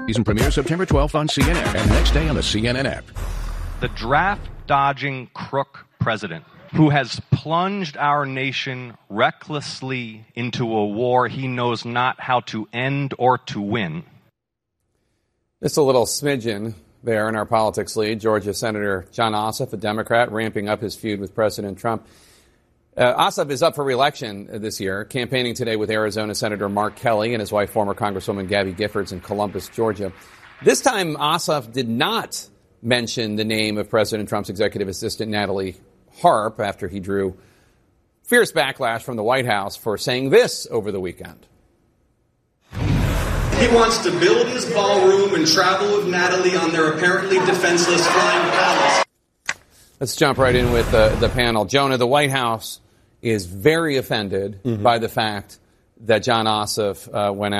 Season premieres September 12th on CNN and next day on the CNN app. The draft-dodging crook president who has plunged our nation recklessly into a war he knows not how to end or to win. Just a little smidgen there in our politics lead. Georgia Senator Jon Ossoff, a Democrat, ramping up his feud with President Trump. Ossoff is up for re-election this year, campaigning today with Arizona Senator Mark Kelly and his wife, former Congresswoman Gabby Giffords in Columbus, Georgia. This time, Ossoff did not mention the name of President Trump's executive assistant, Natalie Harp, after he drew fierce backlash from the White House for saying this over the weekend. He wants to build his ballroom and travel with Natalie on their apparently defenseless flying palace. Let's jump right in with the panel. Jonah, the White House is very offended by the fact that Jon Ossoff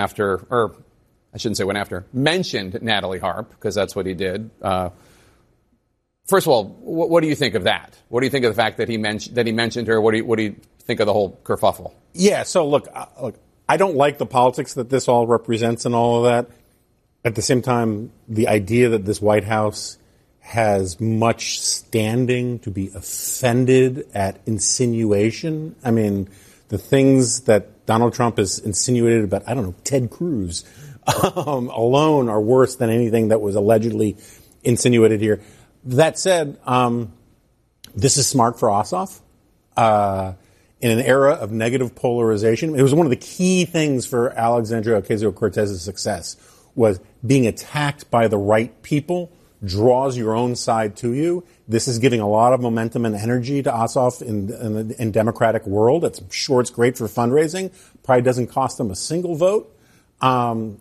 mentioned Natalie Harp, because that's what he did. First of all, what do you think of that? What do you think of the fact that he mentioned her? What do you think of the whole kerfuffle? Yeah, so look, I don't like the politics that this all represents and all of that. At the same time, the idea that this White House has much standing to be offended at insinuation. I mean, the things that Donald Trump has insinuated about, I don't know, Ted Cruz alone are worse than anything that was allegedly insinuated here. That said, this is smart for Ossoff. In an era of negative polarization, it was one of the key things for Alexandria Ocasio-Cortez's success, was being attacked by the right people draws your own side to you. This is giving a lot of momentum and energy to Ossoff in Democratic world. I'm sure it's great for fundraising. Probably doesn't cost them a single vote. And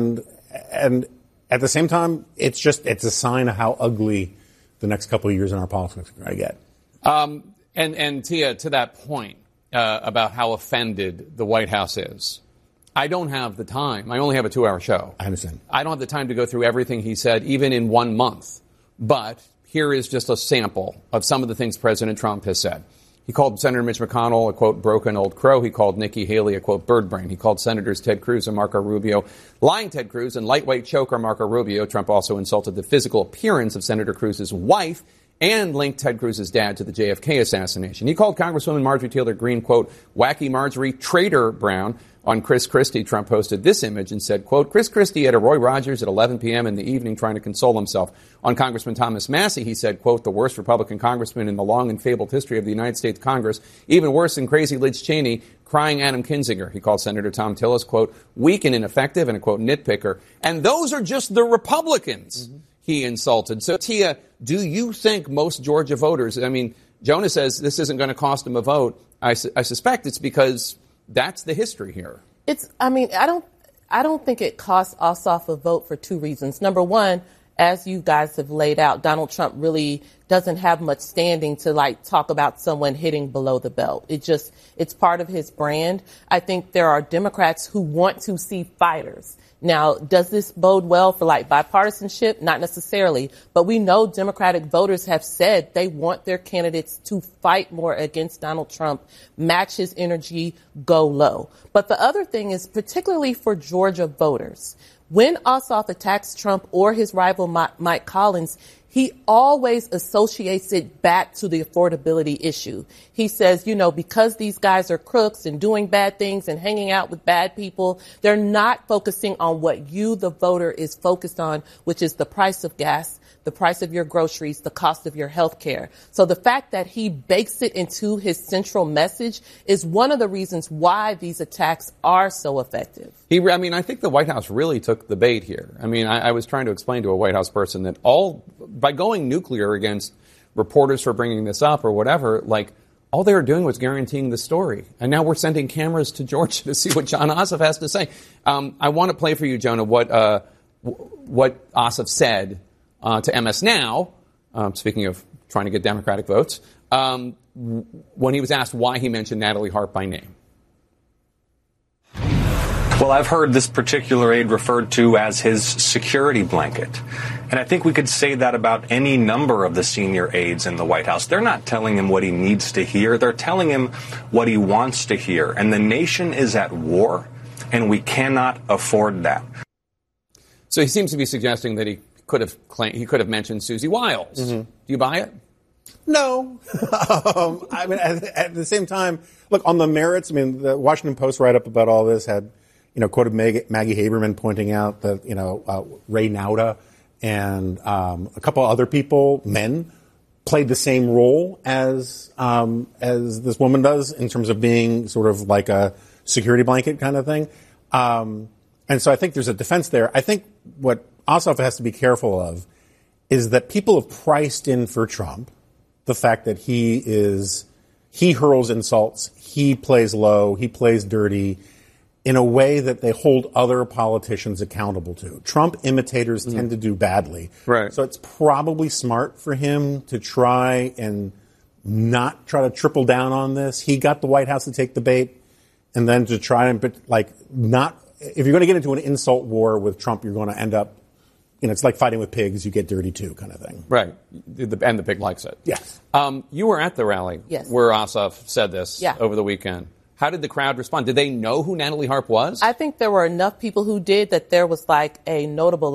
at the same time, it's a sign of how ugly the next couple of years in our politics are going to get. And Tia, to that point about how offended the White House is, I don't have the time. I only have a 2-hour show. I understand. I don't have the time to go through everything he said, even in 1 month. But here is just a sample of some of the things President Trump has said. He called Senator Mitch McConnell a, quote, broken old crow. He called Nikki Haley a, quote, bird brain. He called Senators Ted Cruz and Marco Rubio lying Ted Cruz and lightweight choker Marco Rubio. Trump also insulted the physical appearance of Senator Cruz's wife and linked Ted Cruz's dad to the JFK assassination. He called Congresswoman Marjorie Taylor Greene, quote, wacky Marjorie, traitor Brown. On Chris Christie, Trump posted this image and said, quote, Chris Christie at a Roy Rogers at 11 p.m. in the evening trying to console himself. On Congressman Thomas Massie, he said, quote, the worst Republican congressman in the long and fabled history of the United States Congress, even worse than crazy Liz Cheney, crying Adam Kinzinger. He called Senator Tom Tillis, quote, weak and ineffective and a, quote, nitpicker. And those are just the Republicans he insulted. So, Tia, do you think most Georgia voters, I mean, Jonah says this isn't going to cost him a vote. I suspect it's because that's the history here. I don't think it costs Ossoff a vote for two reasons. Number one, as you guys have laid out, Donald Trump really doesn't have much standing to talk about someone hitting below the belt. It's part of his brand. I think there are Democrats who want to see fighters. Now, does this bode well for bipartisanship? Not necessarily, but we know Democratic voters have said they want their candidates to fight more against Donald Trump, match his energy, go low. But the other thing is, particularly for Georgia voters, when Ossoff attacks Trump or his rival Mike Collins, he always associates it back to the affordability issue. He says, because these guys are crooks and doing bad things and hanging out with bad people, they're not focusing on what you, the voter, is focused on, which is the price of gas, the price of your groceries, the cost of your health care. So the fact that he bakes it into his central message is one of the reasons why these attacks are so effective. I think the White House really took the bait here. I was trying to explain to a White House person that by going nuclear against reporters for bringing this up or whatever, all they were doing was guaranteeing the story. And now we're sending cameras to Georgia to see what Jon Ossoff has to say. I want to play for you, Jonah, what Ossoff said to MS Now, speaking of trying to get Democratic votes, when he was asked why he mentioned Natalie Harp by name. Well, I've heard this particular aide referred to as his security blanket. And I think we could say that about any number of the senior aides in the White House. They're not telling him what he needs to hear. They're telling him what he wants to hear. And the nation is at war, and we cannot afford that. So he seems to be suggesting that he could have mentioned Susie Wiles. Do you buy it? No. I mean, at the same time, look, on the merits, I mean, the Washington Post write-up about all this had, quoted Maggie Haberman pointing out that, Ray Nauta and a couple other people, men, played the same role as this woman does in terms of being sort of like a security blanket kind of thing. And so I think there's a defense there. I think what Ossoff has to be careful of is that people have priced in for Trump the fact that he hurls insults, he plays low, he plays dirty in a way that they hold other politicians accountable to. Trump imitators tend to do badly. Right. So it's probably smart for him to try and not try to triple down on this. He got the White House to take the bait, and then to try and, if you're going to get into an insult war with Trump, you're going to end up, it's like fighting with pigs. You get dirty too, kind of thing. Right. And the pig likes it. Yes. You were at the rally where Ossoff said this over the weekend. How did the crowd respond? Did they know who Natalie Harp was? I think there were enough people who did that there was like a notable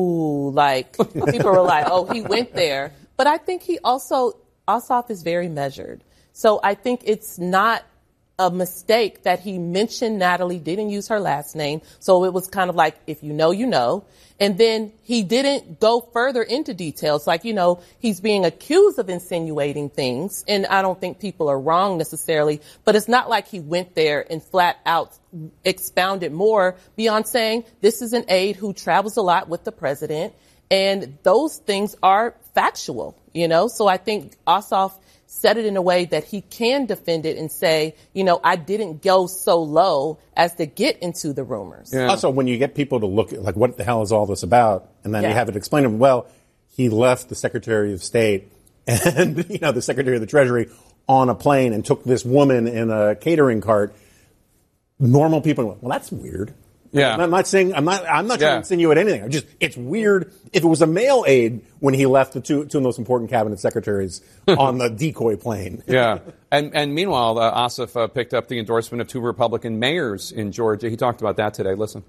people were like, oh, he went there. But I think Ossoff is very measured. So I think it's not a mistake that he mentioned Natalie, didn't use her last name. So it was kind of like, if you know, you know. And then he didn't go further into details. Like, he's being accused of insinuating things. And I don't think people are wrong necessarily. But it's not like he went there and flat out expounded more beyond saying this is an aide who travels a lot with the president. And those things are factual, So I think Ossoff said it in a way that he can defend it and say, I didn't go so low as to get into the rumors. Yeah. Also, when you get people to look at, like, what the hell is all this about? And then you have it explained to them, well, he left the Secretary of State and, the Secretary of the Treasury on a plane and took this woman in a catering cart. Normal people go, well, that's weird. Yeah. I'm not trying to insinuate anything. It's weird. If it was a male aide when he left the two of the most important cabinet secretaries on the decoy plane. Yeah. And meanwhile, Ossoff picked up the endorsement of 2 Republican mayors in Georgia. He talked about that today. Listen.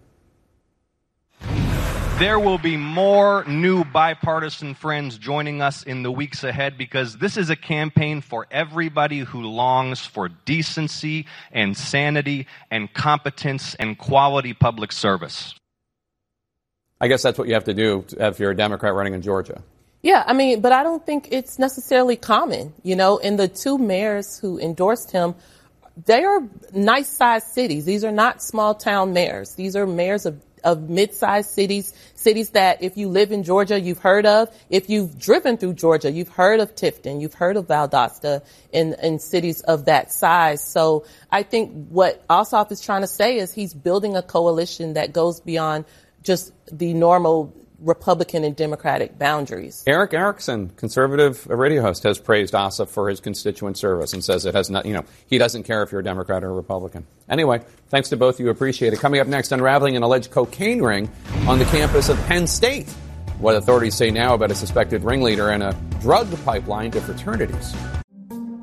There will be more new bipartisan friends joining us in the weeks ahead because this is a campaign for everybody who longs for decency and sanity and competence and quality public service. I guess that's what you have to do if you're a Democrat running in Georgia. Yeah, but I don't think it's necessarily common, and the 2 mayors who endorsed him, they are nice-sized cities. These are not small-town mayors. These are mayors of mid-sized cities that if you live in Georgia, you've heard of. If you've driven through Georgia, you've heard of Tifton, you've heard of Valdosta in cities of that size. So I think what Ossoff is trying to say is he's building a coalition that goes beyond just the normal Republican and Democratic boundaries. Eric Erickson, conservative radio host, has praised Ossoff for his constituent service and says it has not, he doesn't care if you're a Democrat or a Republican. Anyway, thanks to both of you. Appreciate it. Coming up next, unraveling an alleged cocaine ring on the campus of Penn State. What authorities say now about a suspected ringleader and a drug pipeline to fraternities.